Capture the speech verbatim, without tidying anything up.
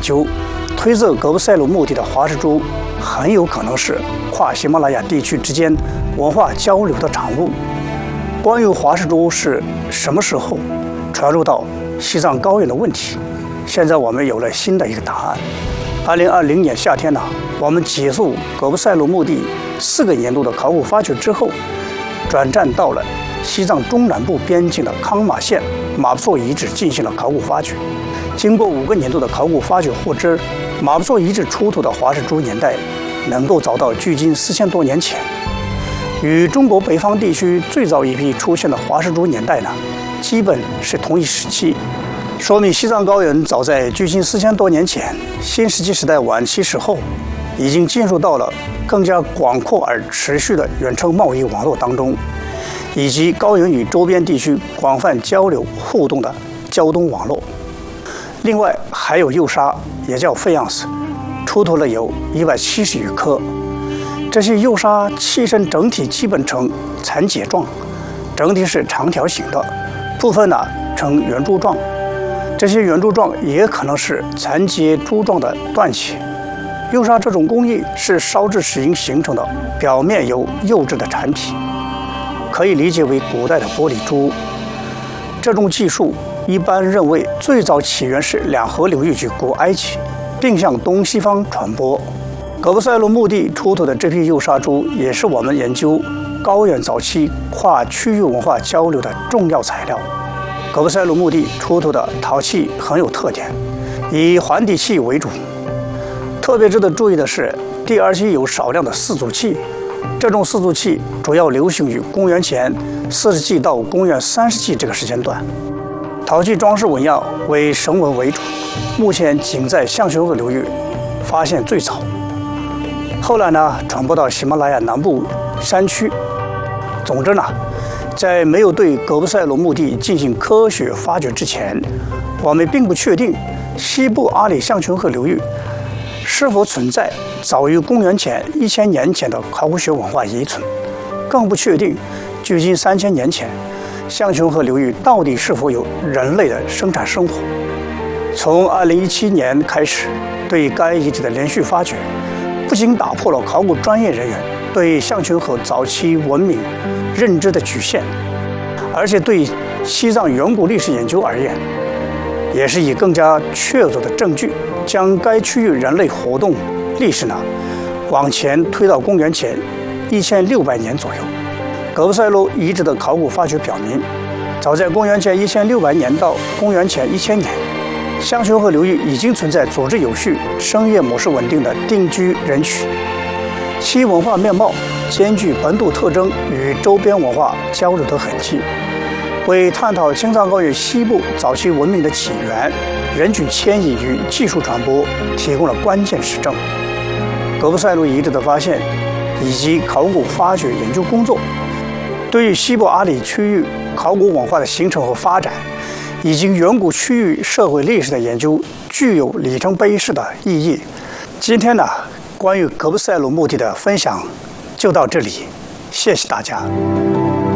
究，推测格布塞鲁墓地的华氏珠很有可能是跨喜马拉雅地区之间文化交流的产物。关于华氏珠是什么时候传入到西藏高原的问题，现在我们有了新的一个答案。二零二零年夏天呢，我们结束格布塞鲁墓地四个年度的考古发掘之后，转战到了西藏中南部边境的康马县马布措遗址进行了考古发掘。经过五个年度的考古发掘获知，马布措遗址出土的华氏珠年代能够找到距今四千多年前，与中国北方地区最早一批出现的华氏珠年代呢，基本是同一时期。说明西藏高原早在距今四千多年前，新石器时代晚期时候，已经进入到了更加广阔而持续的远程贸易网络当中，以及高原与周边地区广泛交流互动的交通网络。另外还有釉砂，也叫费昂斯，出土了有一百七十余颗。这些釉砂器身整体基本呈残结状，整体是长条形的，部分呢呈圆柱状。这些圆柱状也可能是残结珠状的断切。釉砂这种工艺是烧制石英形成的，表面有釉质的产品，可以理解为古代的玻璃珠。这种技术一般认为最早起源是两河流域及古埃及，并向东西方传播。格布塞鲁墓地出土的这批釉砂珠，也是我们研究高原早期跨区域文化交流的重要材料。格布塞鲁墓地出土的陶器很有特点，以环底器为主。特别值得注意的是，第二期有少量的四足器，这种四足器主要流行于公元前四世纪到公元三世纪这个时间段。陶器装饰纹样为绳纹为主，目前仅在象雄河流域发现最早，后来呢传播到喜马拉雅南部山区。总之呢，在没有对格布塞鲁墓地进行科学发掘之前，我们并不确定西部阿里象雄河流域是否存在早于公元前一千年前的考古学文化遗存，更不确定距今三千年前象雄河流域到底是否有人类的生产生活。从二零一七年开始，对该遗址的连续发掘，不仅打破了考古专业人员对象雄河早期文明认知的局限，而且对西藏远古历史研究而言，也是以更加确凿的证据，将该区域人类活动历史呢往前推到公元前一千六百年左右。格布塞鲁遗址的考古发掘表明，早在公元前一千六百年到公元前一千年，象雄河流域已经存在组织有序、生业模式稳定的定居人群，其文化面貌兼具本土特征与周边文化交流的痕迹，为探讨青藏高原西部早期文明的起源、人群迁移与技术传播提供了关键实证。格布塞鲁遗址的发现以及考古发掘研究工作，对于西部阿里区域考古文化的形成和发展，以及远古区域社会历史的研究，具有里程碑式的意义。今天呢，关于格布塞鲁墓地的分享就到这里，谢谢大家。